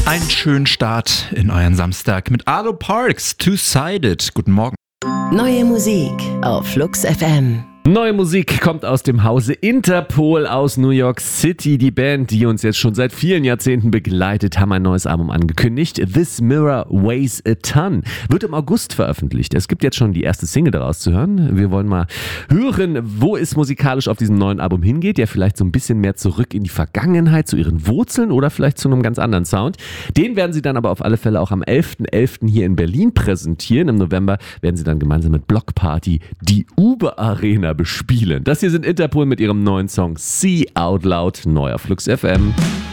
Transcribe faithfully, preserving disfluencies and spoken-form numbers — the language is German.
Einen schönen Start in euren Samstag mit Arlo Parks, Two-Sided. Guten Morgen. Neue Musik auf Flux F M. Neue Musik kommt aus dem Hause Interpol aus New York City. Die Band, die uns jetzt schon seit vielen Jahrzehnten begleitet, haben ein neues Album angekündigt. This Mirror Weighs a Ton. Wird im August veröffentlicht. Es gibt jetzt schon die erste Single daraus zu hören. Wir wollen mal hören, wo es musikalisch auf diesem neuen Album hingeht. Ja, vielleicht so ein bisschen mehr zurück in die Vergangenheit, zu ihren Wurzeln oder vielleicht zu einem ganz anderen Sound. Den werden sie dann aber auf alle Fälle auch am elften elften hier in Berlin präsentieren. Im November werden sie dann gemeinsam mit Block Party die Uber Arena bespielen. Das hier sind Interpol mit ihrem neuen Song See Out Loud, neu auf Flux F M.